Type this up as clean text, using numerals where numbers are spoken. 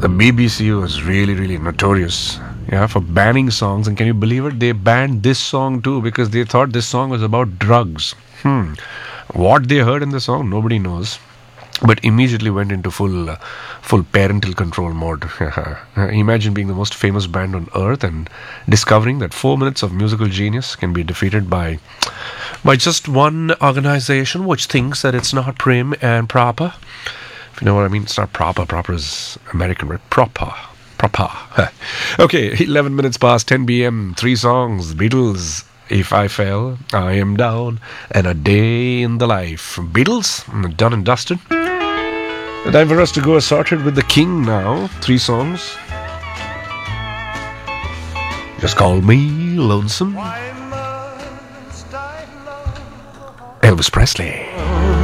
The BBC was really, really notorious, yeah, for banning songs. And can you believe it? They banned this song too because they thought this song was about drugs. What they heard in the song, nobody knows. But immediately went into full parental control mode. Imagine being the most famous band on earth and discovering that 4 minutes of musical genius can be defeated by just one organization which thinks that it's not prim and proper. If you know what I mean, it's not proper. Proper is American, right? Proper. Okay, 11 minutes past 10 p.m. 3 songs. Beatles, If I Fell, I Am Down, and A Day in the Life. Beatles, done and dusted. Time for us to go assorted with the King now. 3 songs. Just Call Me Lonesome. Elvis Presley.